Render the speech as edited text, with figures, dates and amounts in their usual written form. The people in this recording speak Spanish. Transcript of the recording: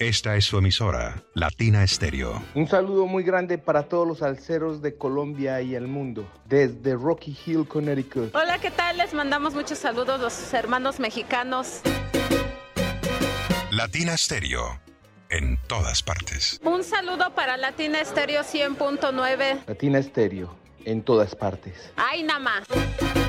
Esta es su emisora, Latina Estéreo. Un saludo muy grande para todos los salseros de Colombia y el mundo, desde Rocky Hill, Connecticut. Hola, ¿qué tal? Les mandamos muchos saludos los hermanos mexicanos. Latina Estéreo, en todas partes. Un saludo para Latina Estéreo 100.9. Latina Estéreo, en todas partes. ¡Ay, nada más!